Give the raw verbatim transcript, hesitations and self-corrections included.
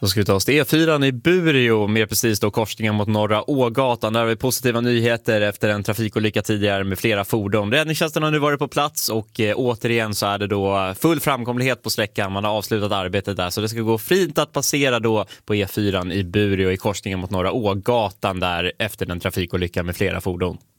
Då ska vi ta oss till E fyra i Bureå, mer precis då korsningen mot Norra Ågatan. Där har vi positiva nyheter efter en trafikolycka tidigare med flera fordon. Räddningstjänsten har nu varit på plats och eh, återigen så är det då full framkomlighet på sträckan. Man har avslutat arbetet där, så det ska gå fint att passera då på E fyra i Bureå i korsningen mot Norra Ågatan där efter den trafikolyckan med flera fordon.